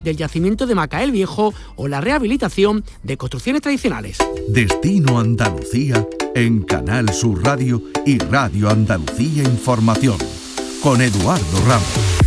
del yacimiento de Macael Viejo o la rehabilitación de construcciones tradicionales. Destino Andalucía en Canal Sur Radio y Radio Andalucía Información, con Eduardo Ramos.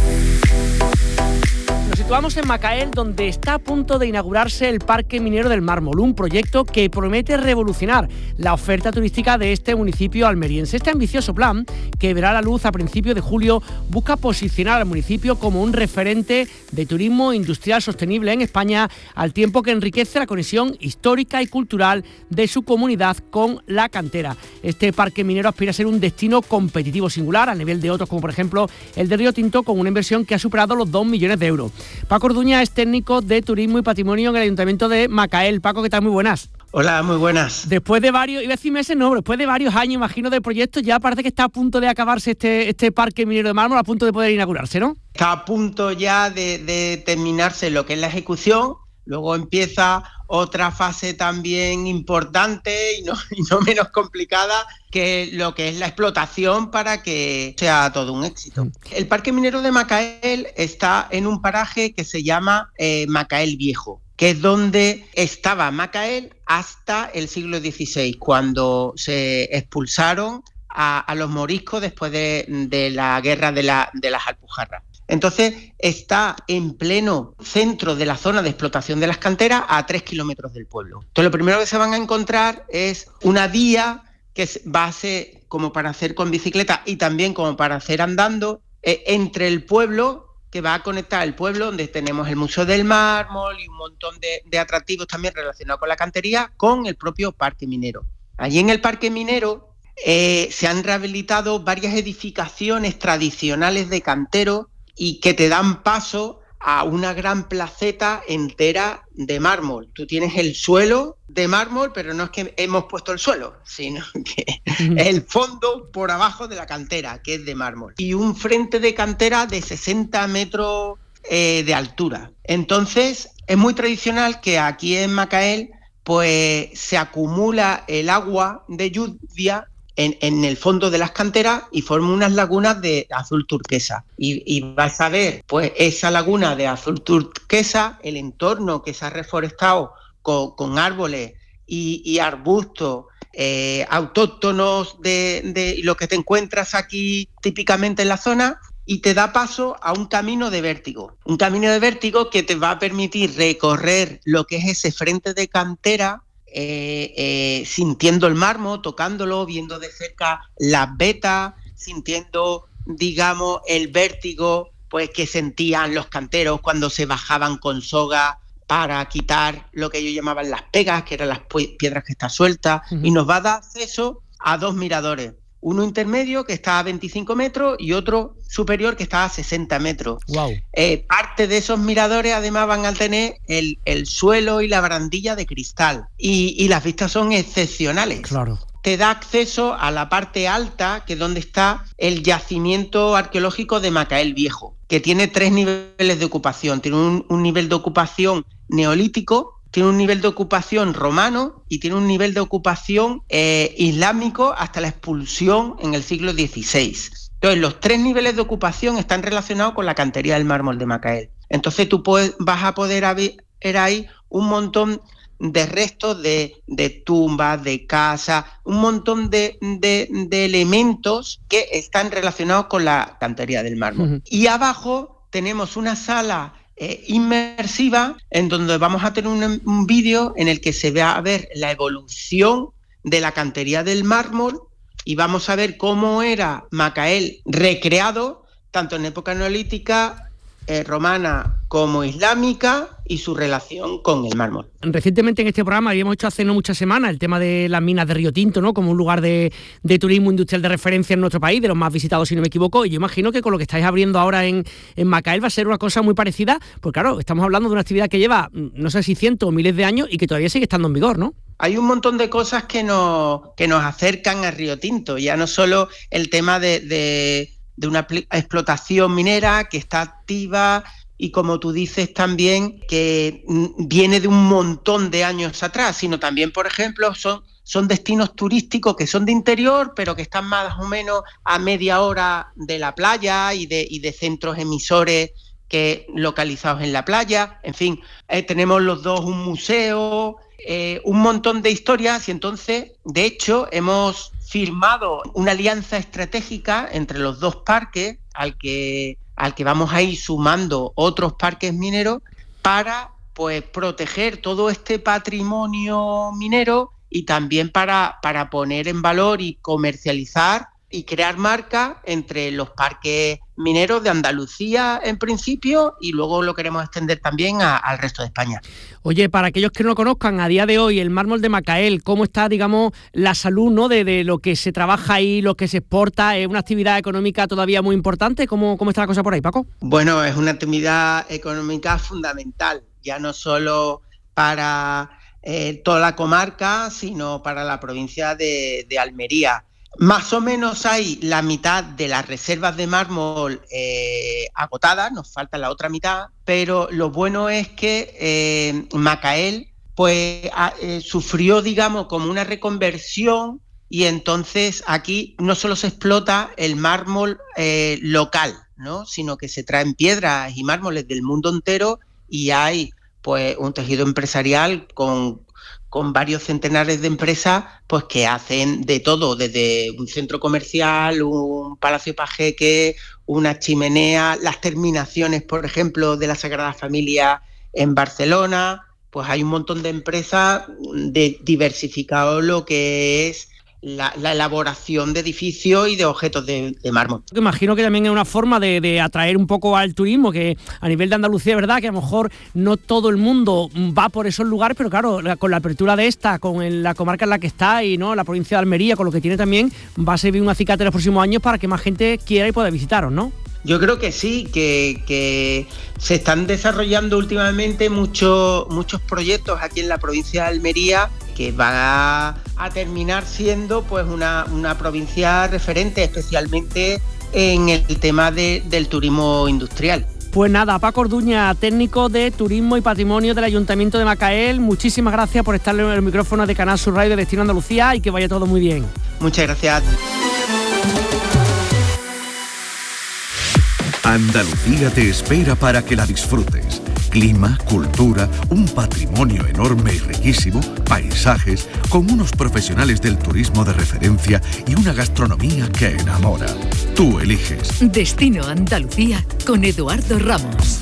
Nos situamos en Macael, donde está a punto de inaugurarse el Parque Minero del Mármol, un proyecto que promete revolucionar la oferta turística de este municipio almeriense. Este ambicioso plan, que verá la luz a principios de julio, busca posicionar al municipio como un referente de turismo industrial sostenible en España, al tiempo que enriquece la conexión histórica y cultural de su comunidad con la cantera. Este parque minero aspira a ser un destino competitivo singular, a nivel de otros, como por ejemplo el de Río Tinto, con una inversión que ha superado los 2 millones de euros. Paco Orduña es técnico de Turismo y Patrimonio en el Ayuntamiento de Macael. Paco, ¿qué tal? Muy buenas. Hola, muy buenas. Después de varios, iba a decir meses, no, después de varios años, imagino, del proyecto, ya parece que está a punto de acabarse este Parque Minero de Mármol, a punto de poder inaugurarse, ¿no? Está a punto ya de terminarse lo que es la ejecución, luego empieza otra fase también importante y no menos complicada, que lo que es la explotación para que sea todo un éxito. El Parque Minero de Macael está en un paraje que se llama Macael Viejo, que es donde estaba Macael hasta el siglo XVI, cuando se expulsaron a los moriscos después de la guerra de las Alpujarras. Entonces está en pleno centro de la zona de explotación de las canteras, a 3 kilómetros del pueblo. Entonces lo primero que se van a encontrar es una vía que va a ser como para hacer con bicicleta y también como para hacer andando, entre el pueblo, que va a conectar el pueblo donde tenemos el Museo del Mármol y un montón de atractivos también relacionados con la cantería, con el propio Parque Minero. Allí en el Parque Minero se han rehabilitado varias edificaciones tradicionales de canteros y que te dan paso a una gran placeta entera de mármol. Tú tienes el suelo de mármol, pero no es que hemos puesto el suelo, sino que el fondo por abajo de la cantera, que es de mármol. Y un frente de cantera de 60 metros de altura. Entonces, es muy tradicional que aquí en Macael pues se acumula el agua de lluvia en el fondo de las canteras y forma unas lagunas de azul turquesa. Y vas a ver, pues, esa laguna de azul turquesa, el entorno que se ha reforestado con árboles y arbustos autóctonos de lo que te encuentras aquí típicamente en la zona, y te da paso a un camino de vértigo. Un camino de vértigo que te va a permitir recorrer lo que es ese frente de cantera, sintiendo el mármol, tocándolo, viendo de cerca las vetas, sintiendo, digamos, el vértigo pues que sentían los canteros cuando se bajaban con soga para quitar lo que ellos llamaban las pegas, que eran las piedras que están sueltas, y nos va a dar acceso a 2 miradores. Uno intermedio, que está a 25 metros, y otro superior, que está a 60 metros. Wow. Parte de esos miradores, además, van a tener el suelo y la barandilla de cristal. Y las vistas son excepcionales. Claro. Te da acceso a la parte alta, que es donde está el yacimiento arqueológico de Macael Viejo, que tiene 3 niveles de ocupación. Tiene un nivel de ocupación neolítico, tiene un nivel de ocupación romano y tiene un nivel de ocupación islámico hasta la expulsión en el siglo XVI. Entonces, los 3 niveles de ocupación están relacionados con la cantería del mármol de Macael. Entonces, tú vas a poder ver ahí un montón de restos de tumbas, de casas, un montón de elementos que están relacionados con la cantería del mármol. Uh-huh. Y abajo tenemos una sala inmersiva, en donde vamos a tener un vídeo en el que se va a ver la evolución de la cantería del mármol, y vamos a ver cómo era Macael recreado tanto en época neolítica, romana como islámica, y su relación con el mármol. Recientemente en este programa habíamos hecho hace no muchas semanas el tema de las minas de Río Tinto, ¿no? Como un lugar de turismo industrial de referencia en nuestro país, de los más visitados, si no me equivoco, y yo imagino que con lo que estáis abriendo ahora en Macael va a ser una cosa muy parecida, porque claro, estamos hablando de una actividad que lleva, no sé si cientos o miles de años y que todavía sigue estando en vigor, ¿no? Hay un montón de cosas que nos acercan a Río Tinto, ya no solo el tema de una explotación minera que está activa, y como tú dices también, que viene de un montón de años atrás, sino también, por ejemplo, son destinos turísticos que son de interior, pero que están más o menos a media hora de la playa y de centros emisores que localizados en la playa, en fin, tenemos los dos un museo, un montón de historias, y entonces, de hecho, hemos firmado una alianza estratégica entre los dos parques al que vamos a ir sumando otros parques mineros para pues proteger todo este patrimonio minero y también para poner en valor y comercializar y crear marcas entre los parques mineros de Andalucía en principio, y luego lo queremos extender también al resto de España. Oye, para aquellos que no lo conozcan, a día de hoy el mármol de Macael, ¿cómo está, digamos, la salud, ¿no?, de lo que se trabaja ahí, lo que se exporta? ¿Es una actividad económica todavía muy importante? ¿Cómo está la cosa por ahí, Paco? Bueno, es una actividad económica fundamental, ya no solo para toda la comarca, sino para la provincia de Almería. Más o menos hay la mitad de las reservas de mármol agotadas, nos falta la otra mitad, pero lo bueno es que Macael pues sufrió, digamos, como una reconversión, y entonces aquí no solo se explota el mármol local, ¿no?, sino que se traen piedras y mármoles del mundo entero, y hay pues un tejido empresarial con varios centenares de empresas pues que hacen de todo, desde un centro comercial, un palacio pa' jeques, una chimenea, las terminaciones, por ejemplo, de la Sagrada Familia en Barcelona. Pues hay un montón de empresas diversificado lo que es la elaboración de edificios y de objetos de mármol. Imagino que también es una forma de atraer un poco al turismo, que a nivel de Andalucía es verdad que a lo mejor no todo el mundo va por esos lugares, pero claro, con la apertura de esta, con la comarca en la que está y no la provincia de Almería, con lo que tiene también, va a servir un acicate en los próximos años para que más gente quiera y pueda visitaros, ¿no? Yo creo que sí, que se están desarrollando últimamente muchos proyectos aquí en la provincia de Almería que van a terminar siendo pues una provincia referente, especialmente en el tema del turismo industrial. Pues nada, Paco Orduña, técnico de Turismo y Patrimonio del Ayuntamiento de Macael, muchísimas gracias por estar en el micrófono de Canal Sur Radio de Destino Andalucía, y que vaya todo muy bien. Muchas gracias. Andalucía te espera para que la disfrutes. Clima, cultura, un patrimonio enorme y riquísimo, paisajes, con unos profesionales del turismo de referencia y una gastronomía que enamora. Tú eliges. Destino Andalucía con Eduardo Ramos.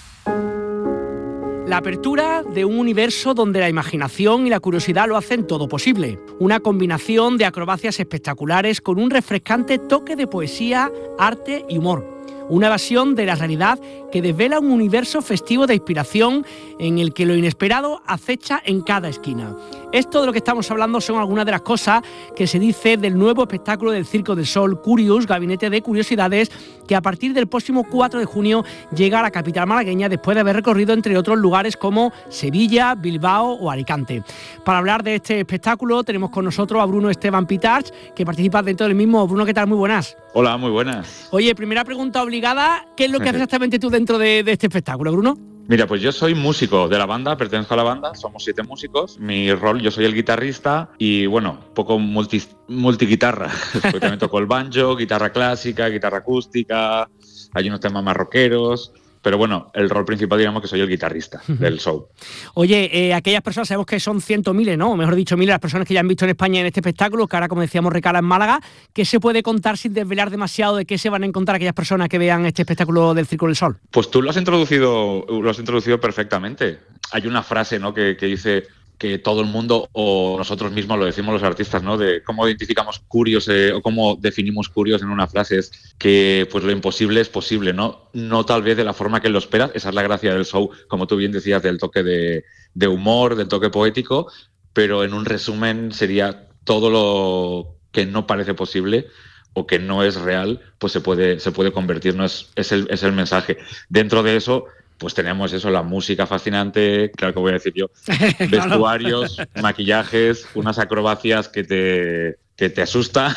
La apertura de un universo donde la imaginación y la curiosidad lo hacen todo posible. Una combinación de acrobacias espectaculares con un refrescante toque de poesía, arte y humor. Una evasión de la realidad que desvela un universo festivo de inspiración en el que lo inesperado acecha en cada esquina. Esto de lo que estamos hablando son algunas de las cosas que se dice del nuevo espectáculo del Circo del Sol, Curious, Gabinete de Curiosidades, que a partir del próximo 4 de junio llega a la capital malagueña después de haber recorrido entre otros lugares como Sevilla, Bilbao o Alicante. Para hablar de este espectáculo tenemos con nosotros a Bruno Esteban Pitarch, que participa dentro del mismo. Bruno, ¿qué tal? Muy buenas. Hola, muy buenas. Oye, primera pregunta obligada, ¿qué es lo que haces exactamente tú dentro de este espectáculo, Bruno? Mira, pues yo soy músico de la banda, pertenezco a la banda, somos 7 músicos. Mi rol, yo soy el guitarrista y, bueno, poco multiguitarra, porque también toco el banjo, guitarra clásica, guitarra acústica, hay unos temas más rockeros. Pero bueno, el rol principal, digamos que soy el guitarrista del show. Oye, aquellas personas, sabemos que son cientos miles, ¿no? O mejor dicho, miles las personas que ya han visto en España en este espectáculo, que ahora, como decíamos, recala en Málaga. ¿Qué se puede contar sin desvelar demasiado de qué se van a encontrar aquellas personas que vean este espectáculo del Circo del Sol? Pues tú lo has introducido perfectamente. Hay una frase, ¿no?, que dice que todo el mundo, o nosotros mismos lo decimos los artistas, ¿no?, de cómo identificamos curios o cómo definimos curios en una frase, es que pues lo imposible es posible, ¿no? No tal vez de la forma que lo esperas. Esa es la gracia del show, como tú bien decías, del toque de humor, del toque poético, pero en un resumen sería todo lo que no parece posible o que no es real, pues se puede convertir, ¿no? Es el mensaje. Dentro de eso, pues tenemos eso, la música fascinante, claro que voy a decir yo, vestuarios, maquillajes, unas acrobacias que te asustan.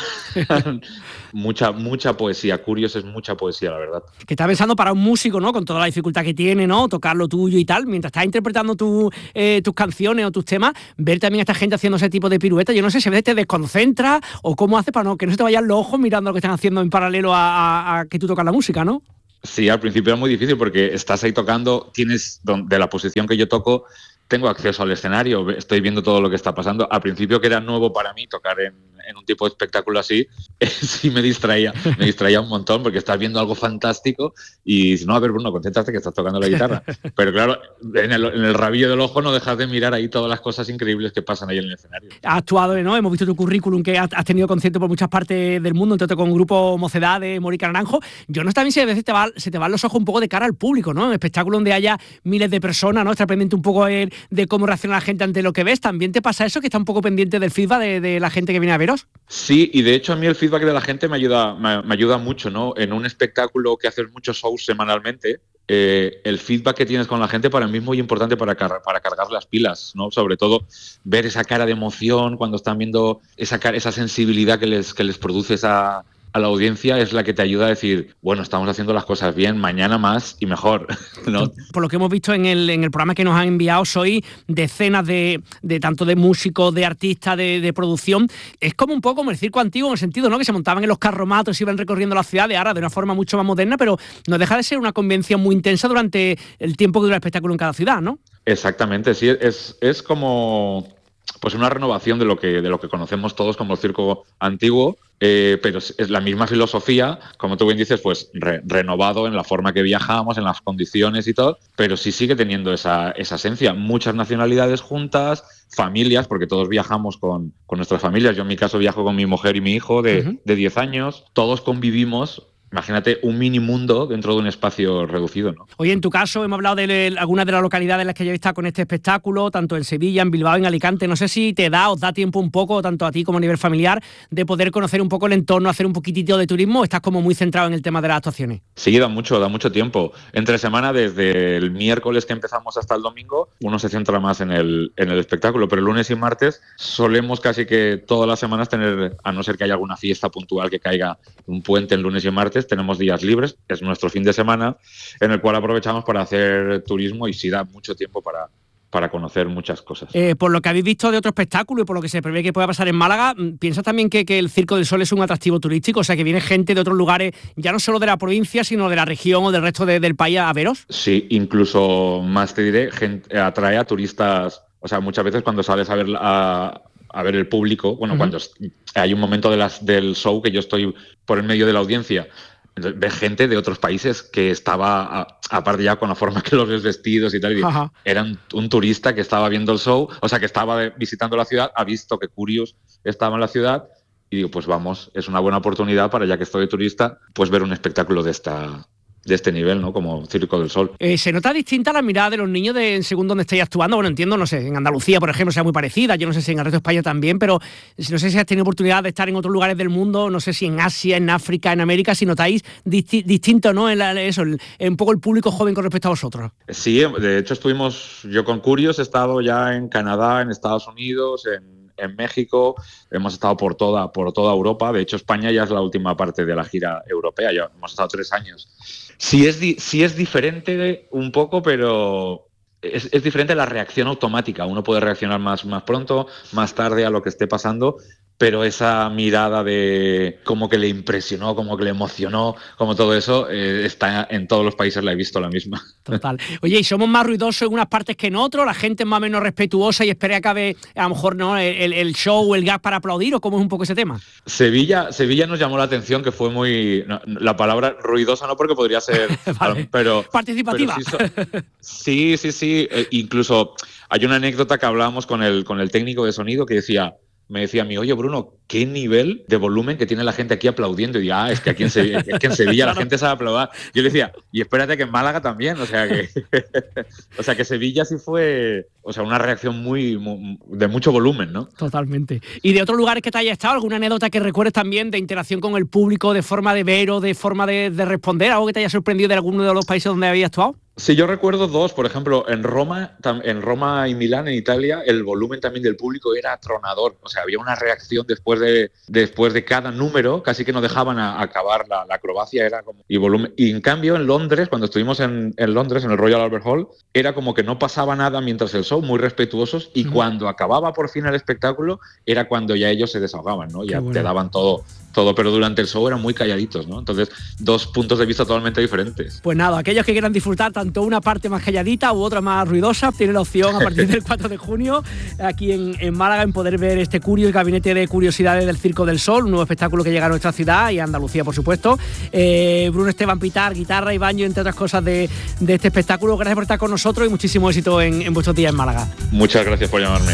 mucha poesía. Curious es mucha poesía, la verdad. Que estás pensando para un músico, ¿no?, con toda la dificultad que tiene, ¿no?, tocar lo tuyo y tal, mientras estás interpretando tus canciones o tus temas, ver también a esta gente haciendo ese tipo de piruetas. Yo no sé si a veces te desconcentra o cómo haces para que no se te vayan los ojos mirando lo que están haciendo en paralelo a que tú tocas la música, ¿no? Sí, al principio era muy difícil porque estás ahí tocando, de la posición que yo toco, tengo acceso al escenario, estoy viendo todo lo que está pasando. Al principio, que era nuevo para mí tocar en un tipo de espectáculo así, sí me distraía un montón porque estás viendo algo fantástico y dices, no, a ver, Bruno, concéntrate que estás tocando la guitarra. Pero claro, en el rabillo del ojo no dejas de mirar ahí todas las cosas increíbles que pasan ahí en el escenario. Has actuado, ¿no? Hemos visto tu currículum, que has tenido conciertos por muchas partes del mundo, entre otros con el grupo Mocedades, Mónica Naranjo. Yo no sé también si a veces se te van los ojos un poco de cara al público, ¿no? En espectáculo donde haya miles de personas, ¿no? Estar pendiente un poco de cómo reacciona la gente ante lo que ves. ¿También te pasa eso, que está un poco pendiente del feedback de la gente que viene a veros? Sí, y de hecho a mí el feedback de la gente me ayuda mucho, ¿no? En un espectáculo que haces muchos shows semanalmente, el feedback que tienes con la gente para mí es muy importante para cargar las pilas, ¿no? Sobre todo ver esa cara de emoción cuando están viendo esa sensibilidad que les produce a la audiencia, es la que te ayuda a decir, bueno, estamos haciendo las cosas bien, mañana más y mejor, ¿no? Por lo que hemos visto en el programa que nos han enviado, sois decenas de tanto de músicos, de artistas, de producción. Es como un poco como el circo antiguo, en el sentido, ¿no?, que se montaban en los carromatos y iban recorriendo la ciudad, ahora de una forma mucho más moderna, pero no deja de ser una convención muy intensa durante el tiempo que dura el espectáculo en cada ciudad, ¿no? Exactamente, sí, es como pues una renovación de lo que conocemos todos como el circo antiguo, pero es la misma filosofía, como tú bien dices, pues renovado en la forma que viajamos, en las condiciones y todo, pero sí sigue teniendo esa esencia. Muchas nacionalidades juntas, familias, porque todos viajamos con nuestras familias. Yo en mi caso viajo con mi mujer y mi hijo de 10 años, todos convivimos. Imagínate un mini mundo dentro de un espacio reducido, ¿no? Oye, en tu caso hemos hablado de algunas de las localidades en las que ya estás con este espectáculo, tanto en Sevilla, en Bilbao, en Alicante. No sé si os da tiempo un poco, tanto a ti como a nivel familiar, de poder conocer un poco el entorno, hacer un poquitito de turismo, o estás como muy centrado en el tema de las actuaciones. Sí, da mucho tiempo. Entre semana, desde el miércoles que empezamos hasta el domingo, uno se centra más en el espectáculo, pero el lunes y martes solemos casi que todas las semanas tener, a no ser que haya alguna fiesta puntual que caiga un puente el lunes y martes, tenemos días libres, es nuestro fin de semana, en el cual aprovechamos para hacer turismo y sí da mucho tiempo para conocer muchas cosas. Por lo que habéis visto de otro espectáculo y por lo que se prevé que pueda pasar en Málaga, ¿piensas también que el Circo del Sol es un atractivo turístico? O sea, que viene gente de otros lugares, ya no solo de la provincia, sino de la región o del resto del país a veros. Sí, incluso más te diré, atrae a turistas. O sea, muchas veces cuando sales a ver el público, bueno, cuando hay un momento del show que yo estoy por el medio de la audiencia, entonces ves gente de otros países que estaba, aparte ya con la forma que los ves vestidos y tal, y era un turista que estaba viendo el show, o sea, que estaba visitando la ciudad, ha visto que Curious estaba en la ciudad y digo, pues vamos, es una buena oportunidad para, ya que estoy de turista, pues ver un espectáculo de este nivel, ¿no? Como Circo del Sol. ¿Se nota distinta la mirada de los niños según donde estáis actuando? Bueno, entiendo, no sé, en Andalucía, por ejemplo, sea muy parecida, yo no sé si en el resto de España también, pero no sé si has tenido oportunidad de estar en otros lugares del mundo, no sé si en Asia, en África, en América, si notáis distinto, ¿no? En un poco el público joven con respecto a vosotros. Sí, de hecho yo con Curious he estado ya en Canadá, en Estados Unidos, en México, hemos estado por toda Europa. De hecho, España ya es la última parte de la gira europea, ya hemos estado 3 años. Sí es diferente un poco, pero es diferente la reacción automática. Uno puede reaccionar más pronto, más tarde a lo que esté pasando, pero esa mirada de como que le impresionó, como que le emocionó, como todo eso, está en todos los países, la he visto la misma. Total. Oye, ¿y somos más ruidosos en unas partes que en otras? ¿La gente es más o menos respetuosa y espera que acabe a lo mejor, ¿no?, el show o el gag para aplaudir? ¿O cómo es un poco ese tema? Sevilla nos llamó la atención, que fue muy... No, la palabra ruidosa no, porque podría ser... Vale. Pero participativa. Pero sí. Incluso hay una anécdota que hablábamos con el técnico de sonido que me decía a mí, oye, Bruno, ¿qué nivel de volumen que tiene la gente aquí aplaudiendo? Y digo, es que aquí en Sevilla la gente sabe aplaudir. Yo le decía, y espérate que en Málaga también, o sea que Sevilla sí fue, o sea, una reacción de mucho volumen, ¿no? Totalmente. ¿Y de otros lugares que te haya estado, alguna anécdota que recuerdes también de interacción con el público, de forma de ver o de forma de responder, algo que te haya sorprendido de alguno de los países donde habías actuado? Sí, yo recuerdo 2, por ejemplo, en Roma y Milán, en Italia, el volumen también del público era atronador. O sea, había una reacción después de cada número, casi que no dejaban acabar la acrobacia, era como... Y volumen. Y en cambio, en Londres, cuando estuvimos en Londres, en el Royal Albert Hall, era como que no pasaba nada mientras el show, muy respetuosos, y cuando acababa por fin el espectáculo, era cuando ya ellos se desahogaban, ¿no? Ya te daban todo todo, pero durante el show eran muy calladitos, ¿no? Entonces, 2 puntos de vista totalmente diferentes. Pues nada, aquellos que quieran disfrutar tanto una parte más calladita u otra más ruidosa, tienen la opción a partir del 4 de junio aquí en Málaga en poder ver este Curios, el gabinete de curiosidades del Circo del Sol, un nuevo espectáculo que llega a nuestra ciudad y a Andalucía, por supuesto. Bruno Esteban Pitar, guitarra y banjo, entre otras cosas de este espectáculo. Gracias por estar con nosotros y muchísimo éxito en vuestros días en Málaga. Muchas gracias por llamarme.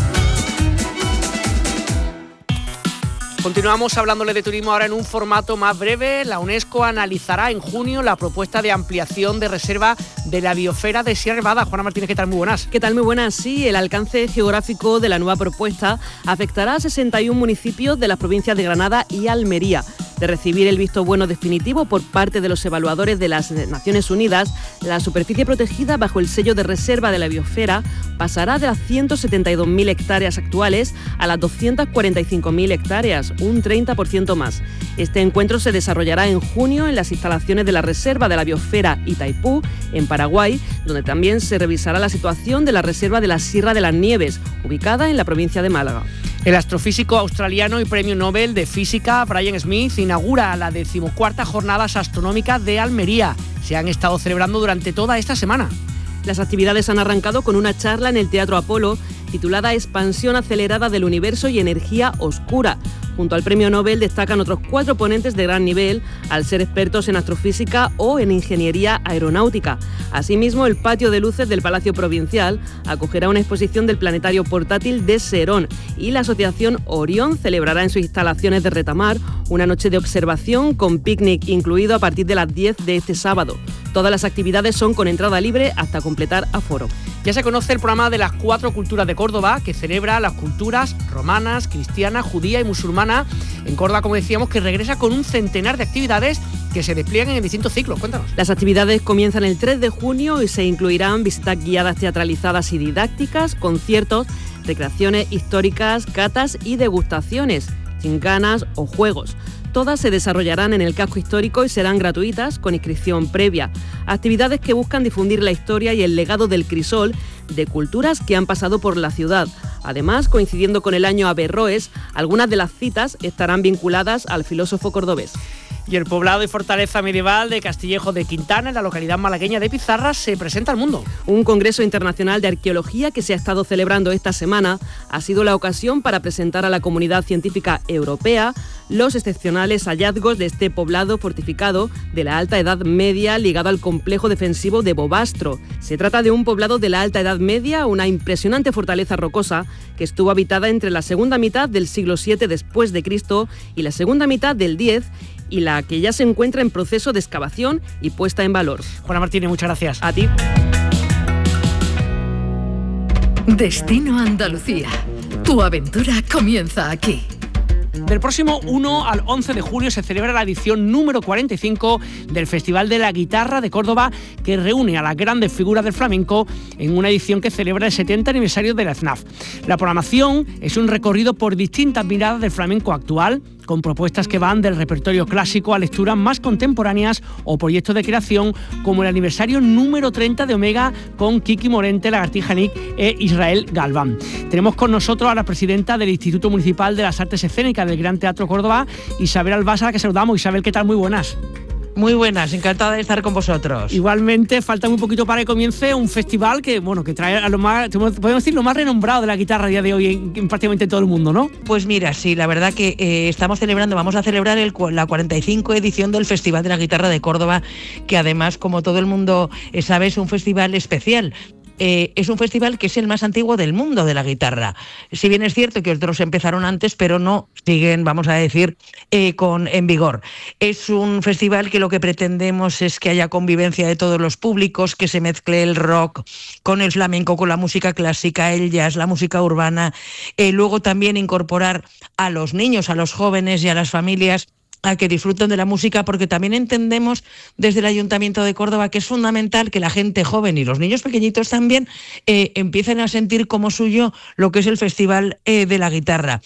Continuamos hablándole de turismo ahora en un formato más breve. La UNESCO analizará en junio la propuesta de ampliación de reserva de la biosfera de Sierra Nevada. Juana Martínez, ¿qué tal? Muy buenas. ¿Qué tal? Muy buenas. Sí, el alcance geográfico de la nueva propuesta afectará a 61 municipios de las provincias de Granada y Almería. De recibir el visto bueno definitivo por parte de los evaluadores de las Naciones Unidas, la superficie protegida bajo el sello de reserva de la biosfera pasará de las 172.000 hectáreas actuales a las 245.000 hectáreas, un 30% más. Este encuentro se desarrollará en junio en las instalaciones de la Reserva de la Biosfera Itaipú, en Paraguay, donde también se revisará la situación de la Reserva de la Sierra de las Nieves, ubicada en la provincia de Málaga. El astrofísico australiano y premio Nobel de Física, Brian Smith, inaugura la 14ª Jornadas Astronómicas de Almería. Se han estado celebrando durante toda esta semana. Las actividades han arrancado con una charla en el Teatro Apolo titulada Expansión acelerada del universo y energía oscura. Junto al premio Nobel destacan otros 4 ponentes de gran nivel, al ser expertos en astrofísica o en ingeniería aeronáutica. Asimismo, el patio de luces del Palacio Provincial acogerá una exposición del planetario portátil de Serón y la asociación Orión celebrará en sus instalaciones de Retamar una noche de observación con picnic incluido a partir de las 10 de este sábado. Todas las actividades son con entrada libre hasta completar aforo. Ya se conoce el programa de las 4 culturas de Córdoba, que celebra las culturas romanas, cristiana, judía y musulmana. En Córdoba, como decíamos, que regresa con un centenar de actividades que se despliegan en distintos ciclos. Cuéntanos. Las actividades comienzan el 3 de junio y se incluirán visitas guiadas teatralizadas y didácticas, conciertos, recreaciones históricas, catas y degustaciones, gincanas o juegos. Todas se desarrollarán en el casco histórico y serán gratuitas con inscripción previa. Actividades que buscan difundir la historia y el legado del crisol de culturas que han pasado por la ciudad. Además, coincidiendo con el año Averroes, algunas de las citas estarán vinculadas al filósofo cordobés. Y el poblado y fortaleza medieval de Castillejo de Quintana, en la localidad malagueña de Pizarra, se presenta al mundo. Un congreso internacional de arqueología que se ha estado celebrando esta semana ha sido la ocasión para presentar a la comunidad científica europea los excepcionales hallazgos de este poblado fortificado de la Alta Edad Media ligado al complejo defensivo de Bobastro. Se trata de un poblado de la Alta Edad Media, una impresionante fortaleza rocosa que estuvo habitada entre la segunda mitad del siglo VII después de Cristo y la segunda mitad del X, y la que ya se encuentra en proceso de excavación y puesta en valor. Juana Martínez, muchas gracias. A ti. Destino Andalucía. Tu aventura comienza aquí. Del próximo 1 al 11 de julio se celebra la edición número 45 del Festival de la Guitarra de Córdoba, que reúne a las grandes figuras del flamenco en una edición que celebra el 70 aniversario de la FNAF. La programación es un recorrido por distintas miradas del flamenco actual, con propuestas que van del repertorio clásico a lecturas más contemporáneas o proyectos de creación como el aniversario número 30 de Omega con Kiki Morente, Lagartija Nick e Israel Galván. Tenemos con nosotros a la presidenta del Instituto Municipal de las Artes Escénicas del Gran Teatro Córdoba, Isabel Albasa, a la que saludamos. Isabel, ¿qué tal? Muy buenas. Muy buenas, encantada de estar con vosotros. Igualmente, falta muy poquito para que comience un festival que trae a lo más, podemos decir, lo más renombrado de la guitarra a día de hoy en prácticamente todo el mundo, ¿no? Pues mira, sí, la verdad que vamos a celebrar la 45 edición del Festival de la Guitarra de Córdoba, que además, como todo el mundo sabe, es un festival especial. Es un festival que es el más antiguo del mundo de la guitarra. Si bien es cierto que otros empezaron antes, pero no siguen, vamos a decir, en vigor. Es un festival que lo que pretendemos es que haya convivencia de todos los públicos, que se mezcle el rock con el flamenco, con la música clásica, el jazz, la música urbana. Luego también incorporar a los niños, a los jóvenes y a las familias a que disfruten de la música, porque también entendemos desde el Ayuntamiento de Córdoba que es fundamental que la gente joven y los niños pequeñitos también empiecen a sentir como suyo lo que es el Festival de la Guitarra.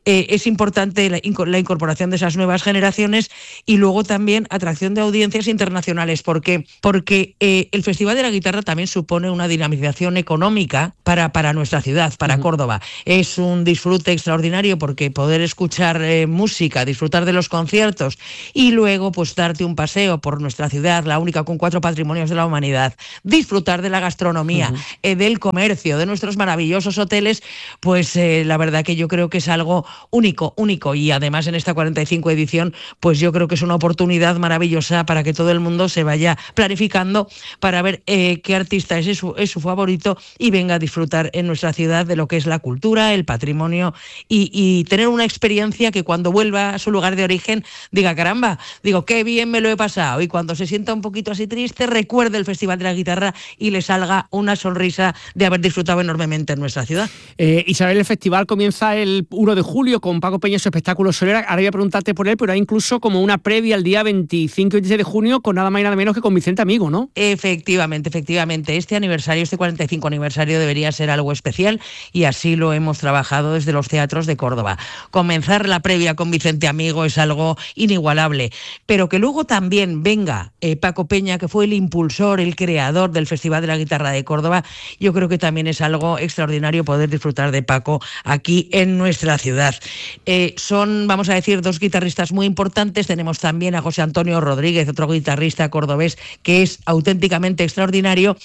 es importante la incorporación de esas nuevas generaciones y luego también atracción de audiencias internacionales. ¿Por qué? Porque el Festival de la Guitarra también supone una dinamización económica para nuestra ciudad, para Córdoba. Es un disfrute extraordinario porque poder escuchar música, disfrutar de los conciertos y luego pues darte un paseo por nuestra ciudad, la única con 4 patrimonios de la humanidad, disfrutar de la gastronomía, del comercio, de nuestros maravillosos hoteles, pues la verdad que yo creo que es algo único y además en esta 45 edición pues yo creo que es una oportunidad maravillosa para que todo el mundo se vaya planificando para ver qué artista es su favorito y venga a disfrutar en nuestra ciudad de lo que es la cultura, el patrimonio y tener una experiencia que cuando vuelva a su lugar de origen diga, caramba, qué bien me lo he pasado, y cuando se sienta un poquito así triste recuerde el Festival de la Guitarra y le salga una sonrisa de haber disfrutado enormemente en nuestra ciudad. Isabel, el festival comienza el 1 de julio con Paco Peña y su espectáculo Solera. Ahora voy a preguntarte por él, pero hay incluso como una previa el día 25 y 26 de junio con nada más y nada menos que con Vicente Amigo, ¿no? Efectivamente. Este 45 aniversario debería ser algo especial y así lo hemos trabajado desde los teatros de Córdoba. Comenzar la previa con Vicente Amigo es algo inigualable, pero que luego también venga Paco Peña, que fue el impulsor, el creador del Festival de la Guitarra de Córdoba, yo creo que también es algo extraordinario poder disfrutar de Paco aquí en nuestra ciudad. Son, vamos a decir, 2 guitarristas muy importantes. Tenemos también a José Antonio Rodríguez, otro guitarrista cordobés que es auténticamente extraordinario,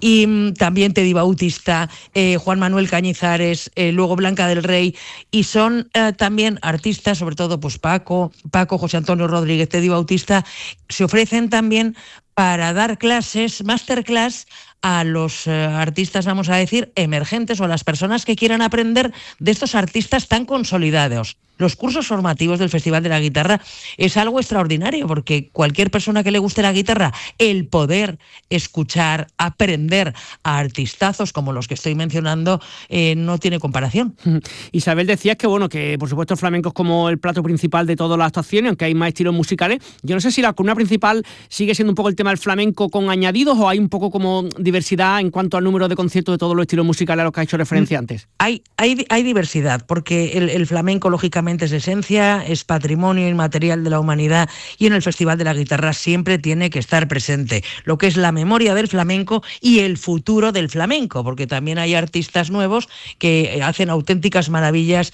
y también Teddy Bautista, Juan Manuel Cañizares, luego Blanca del Rey, y son también artistas, sobre todo pues Paco, José Antonio Rodríguez, Teddy Bautista, se ofrecen también para dar clases, masterclass, a los artistas, vamos a decir, emergentes o a las personas que quieran aprender de estos artistas tan consolidados. Los cursos formativos del Festival de la Guitarra es algo extraordinario porque cualquier persona que le guste la guitarra, el poder escuchar, aprender a artistazos como los que estoy mencionando, no tiene comparación. Isabel, decías que por supuesto el flamenco es como el plato principal de todas las actuaciones, aunque hay más estilos musicales. Yo no sé si la columna principal sigue siendo un poco el tema del flamenco con añadidos o hay un poco como diversidad en cuanto al número de conciertos de todos los estilos musicales a los que ha hecho referencia antes. Hay diversidad porque el flamenco lógicamente es esencia, es patrimonio inmaterial de la humanidad y en el Festival de la Guitarra siempre tiene que estar presente lo que es la memoria del flamenco y el futuro del flamenco, porque también hay artistas nuevos que hacen auténticas maravillas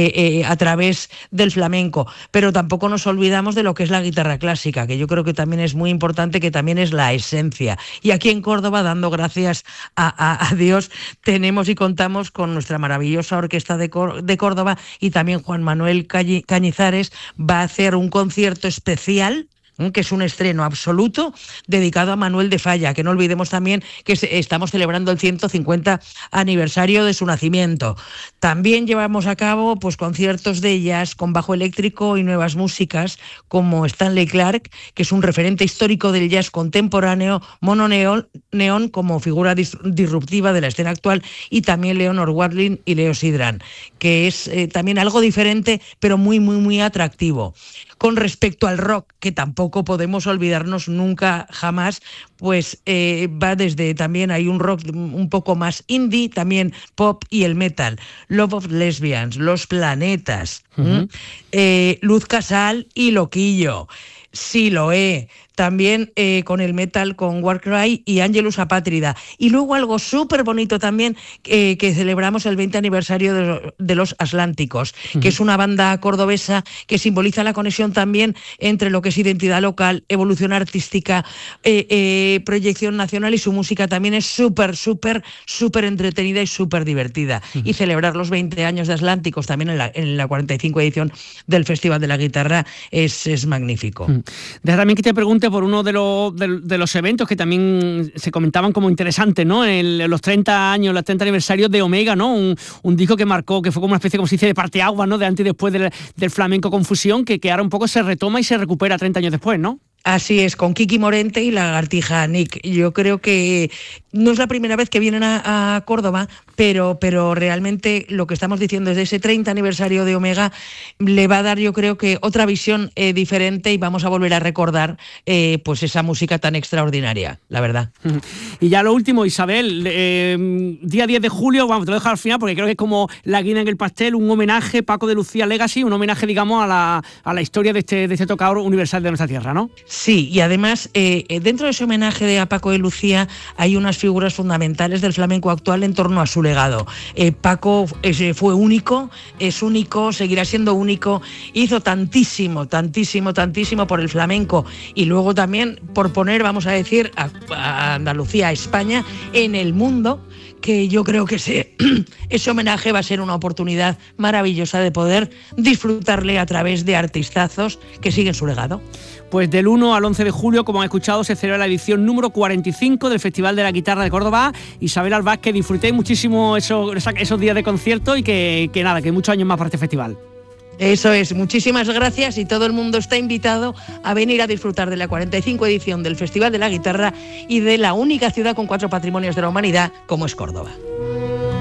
a través del flamenco, pero tampoco nos olvidamos de lo que es la guitarra clásica, que yo creo que también es muy importante, que también es la esencia. Y aquí en Córdoba, dando gracias a Dios, tenemos y contamos con nuestra maravillosa orquesta de Córdoba, y también Juan Manuel Cañizares va a hacer un concierto especial, que es un estreno absoluto dedicado a Manuel de Falla, que no olvidemos también que estamos celebrando el 150 aniversario de su nacimiento. También llevamos a cabo pues conciertos de jazz con bajo eléctrico y nuevas músicas como Stanley Clarke, que es un referente histórico del jazz contemporáneo, Mono Neón como figura disruptiva de la escena actual, y también Leonor Watling y Leo Sidran, que es también algo diferente pero muy muy muy atractivo. Con respecto al rock, que tampoco podemos olvidarnos nunca, jamás, pues va desde, también hay un rock un poco más indie, también pop y el metal. Love of Lesbians, Los Planetas, Luz Casal y Loquillo, Siloé, también con el metal con Warcry y Angelus Apátrida. Y luego algo súper bonito también, que celebramos el 20 aniversario de Los Atlánticos, que es una banda cordobesa que simboliza la conexión también entre lo que es identidad local, evolución artística, proyección nacional, y su música también es súper entretenida y súper divertida. Y celebrar los 20 años de Atlánticos también en la 45 edición del Festival de la Guitarra es magnífico. Deja también que te pregunte por uno de los eventos que también se comentaban como interesantes, ¿no? Los 30 años, los 30 aniversarios de Omega, ¿no? Un disco que marcó, que fue como una especie, como se dice, de parteaguas, ¿no? De antes y después del flamenco con fusión, que ahora un poco se retoma y se recupera 30 años después, ¿no? Así es, con Kiki Morente y Lagartija Nick. Yo creo que No es la primera vez que vienen a Córdoba, pero realmente lo que estamos diciendo es de ese 30 aniversario de Omega le va a dar, yo creo que otra visión diferente, y vamos a volver a recordar pues esa música tan extraordinaria, la verdad. Y ya lo último, Isabel, día 10 de julio, vamos, te lo dejo al final porque creo que es como la guinda en el pastel, un homenaje, Paco de Lucía Legacy, un homenaje, digamos, a la historia de este tocador universal de nuestra tierra, ¿no? Sí, y además dentro de ese homenaje a Paco de Lucía hay unas figuras fundamentales del flamenco actual en torno a su legado. Paco fue único, es único, seguirá siendo único, hizo tantísimo por el flamenco, y luego también por poner, vamos a decir, a Andalucía, a España en el mundo, que yo creo que ese homenaje va a ser una oportunidad maravillosa de poder disfrutarle a través de artistazos que siguen su legado. Pues del 1 al 11 de julio, como han escuchado, se celebra la edición número 45 del Festival de la Guitarra de Córdoba. Isabel Albaz, que disfrutéis muchísimo esos días de concierto y que muchos años más para este festival. Eso es, muchísimas gracias, y todo el mundo está invitado a venir a disfrutar de la 45 edición del Festival de la Guitarra y de la única ciudad con 4 patrimonios de la humanidad como es Córdoba.